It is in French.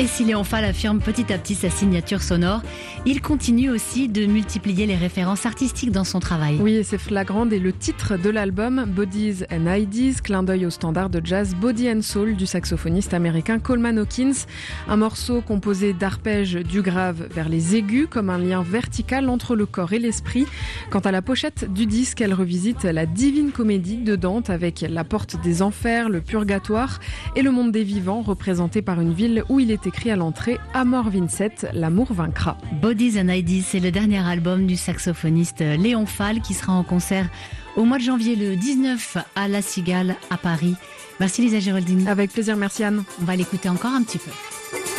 Et si Léon Fall affirme petit à petit sa signature sonore, il continue aussi de multiplier les références artistiques dans son travail. Oui, et c'est flagrant dès le titre de l'album, Bodies and Ideas, clin d'œil au standard de jazz Body and Soul du saxophoniste américain Coleman Hawkins. Un morceau composé d'arpèges du grave vers les aigus, comme un lien vertical entre le corps et l'esprit. Quant à la pochette du disque, elle revisite la Divine Comédie de Dante avec la porte des enfers, le purgatoire et le monde des vivants, représenté par une ville où il est écrit à l'entrée « Amor Vincet, l'amour vaincra ». Bodies and Ideas, c'est le dernier album du saxophoniste Léon Fall qui sera en concert au mois de janvier le 19 à La Cigale à Paris. Merci Lisa Géraldini. Avec plaisir, merci Anne. On va l'écouter encore un petit peu.